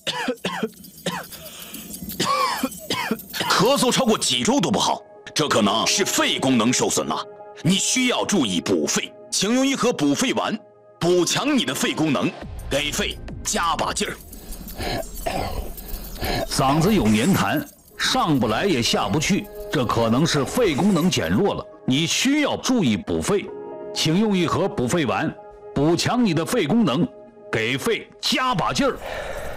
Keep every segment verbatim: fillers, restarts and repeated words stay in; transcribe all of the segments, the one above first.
咳嗽超过几周都不好，这可能是肺功能受损了，你需要注意补肺，请用一盒补肺丸，补强你的肺功能，给肺加把劲儿。 嗓子有黏痰，上不来也下不去，这可能是肺功能减弱了，你需要注意补肺，请用一盒补肺丸，补强你的肺功能，给肺加把劲儿。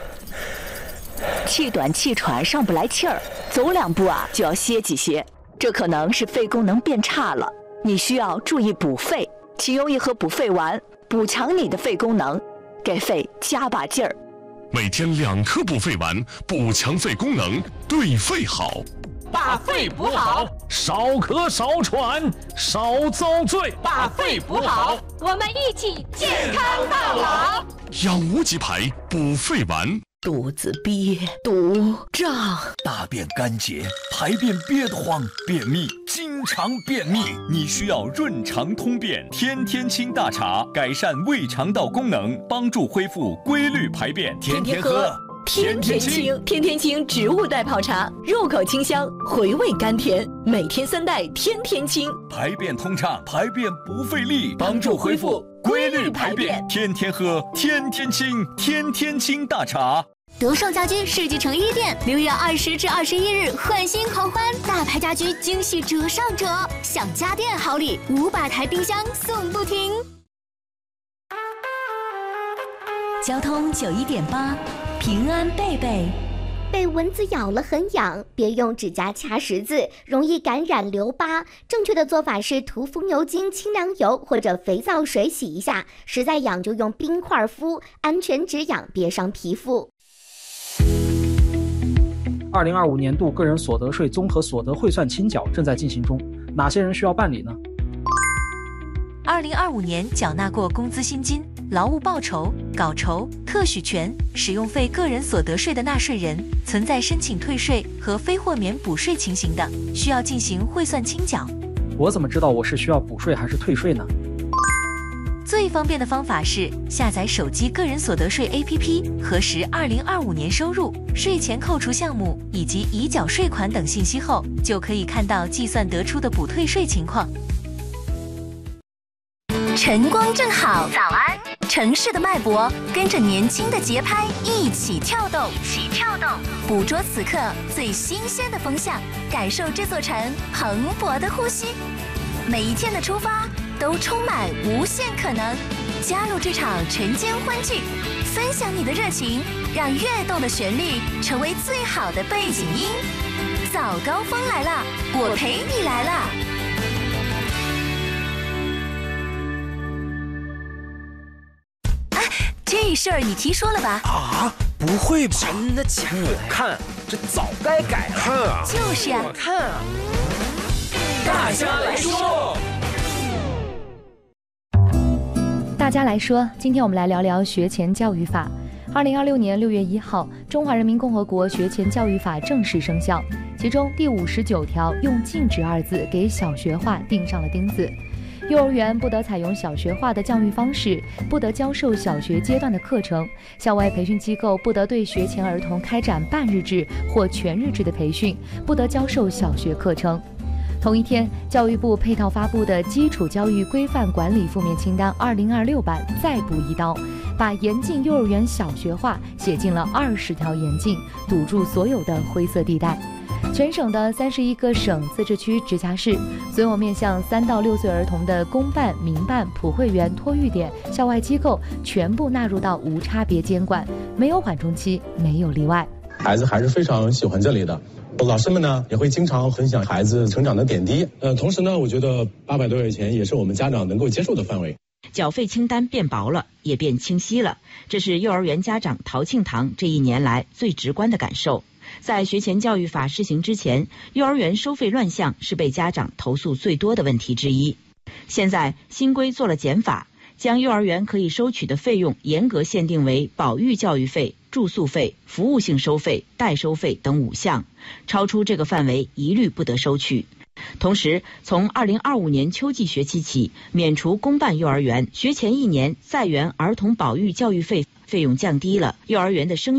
气短气喘，上不来气儿，走两步啊就要歇几歇，这可能是肺功能变差了，你需要注意补肺，请用一盒补肺丸，补强你的肺功能，给肺加把劲儿。 每天两颗补肺丸，补强肺功能，对肺好。 把肺补好， 少咳少喘，少遭罪。 把肺补好，我们一起健康到老。 养无极牌补肺丸。 肚子憋、肚胀， 大便干结，排便憋得慌，便秘，经常便秘，你需要润肠通便天天清大茶，改善胃肠道功能，帮助恢复规律排便。天天喝， 天天清，天天清植物代泡茶，入口清香，回味甘甜，每天三袋，天天清， 排便通畅，排便不费力，帮助恢复规律排便。天天喝，天天清，天天清大茶。 德胜家居世纪城一店六月二十至二十一日换新狂欢，大牌家居惊喜折上折，享家电好礼，五百台冰箱送不停。 交通九一点八，平安贝贝。 被蚊子咬了很痒，别用指甲掐十字，容易感染留疤。正确的做法是涂风油精、清凉油或者肥皂水洗一下，实在痒就用冰块敷，安全止痒，别伤皮肤。 二零二五年度个人所得税综合所得汇算清缴正在进行中，哪些人需要办理呢？ 二零二五年缴纳过工资薪金、劳务报酬、稿酬、特许权、使用费个人所得税的纳税人，存在申请退税和非豁免补税情形的，需要进行汇算清缴。 我怎么知道我是需要补税还是退税呢？ 最方便的方法是下载手机个人所得税 A P P， 核实二零二五年收入、税前扣除项目以及已缴税款等信息后，就可以看到计算得出的补退税情况。 晨光正好，早安！城市的脉搏跟着年轻的节拍一起跳动，一起跳动，捕捉此刻最新鲜的风向，感受这座城蓬勃的呼吸。每一天的出发都充满无限可能，加入这场晨间欢聚，分享你的热情，让跃动的旋律成为最好的背景音。早高峰来了，我陪你来了。哎，这事儿你听说了吧？ 啊，不会吧？ 真的假的？ 我看这早该改了。 看啊， 就是啊， 我看啊。大家来说。 大家来说，今天我们来聊聊学前教育法。二零二六年六月一号，《中华人民共和国学前教育法》正式生效，其中第五十九条用禁止二字给小学化钉上了钉子。幼儿园不得采用小学化的教育方式，不得教授小学阶段的课程，校外培训机构不得对学前儿童开展半日制或全日制的培训，不得教授小学课程。同一天，教育部配套发布的《基础教育规范管理负面清单二零二六版》再补一刀，把严禁幼儿园小学化写进了二十条严禁，堵住所有的灰色地带。全省的三十一个省、自治区、直辖市，所有面向三到六岁儿童的公办、民办、普惠园、托育点、校外机构，全部纳入到无差别监管，没有缓冲期，没有例外。 孩子还是非常喜欢这里的。老师们呢也会经常分享孩子成长的点滴，呃，同时呢，我觉得八百多元钱也是我们家长能够接受的范围。 缴费清单变薄了，也变清晰了，这是幼儿园家长陶庆堂这一年来最直观的感受。在学前教育法施行之前，幼儿园收费乱象是被家长投诉最多的问题之一。现在新规做了减法，将幼儿园可以收取的费用严格限定为保育教育费、住宿费、服务性收费、代收费等五项，超出这个范围一律不得收取。同时，从二零二五年秋季学期起，免除公办幼儿园学前一年在园儿童保育教育费费用降低了，幼儿园的生